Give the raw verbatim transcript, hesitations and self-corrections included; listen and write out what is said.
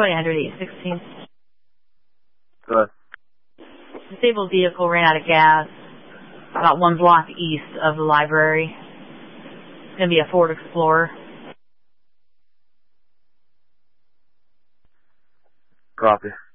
twenty hundred eight sixteen. Go ahead. Disabled vehicle ran out of gas about one block east of the library. It's going to be a Ford Explorer. Copy.